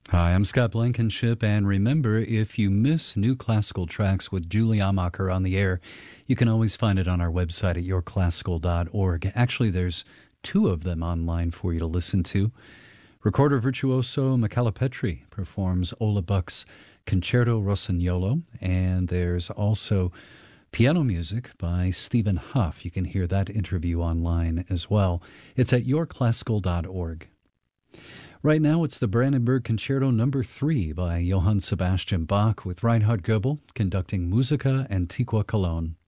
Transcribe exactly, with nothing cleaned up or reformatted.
Hi, I'm Scott Blankenship, and remember, if you miss new classical tracks with Julie Amacher on the air, you can always find it on our website at your classical dot org. Actually, there's two of them online for you to listen to. Recorder virtuoso Michaela Petri performs Ola Buck's Concerto Rossignolo, and there's also piano music by Stephen Huff. You can hear that interview online as well. It's at your classical dot org. Right now, it's the Brandenburg Concerto Number Three by Johann Sebastian Bach with Reinhard Goebel conducting Musica Antiqua Cologne.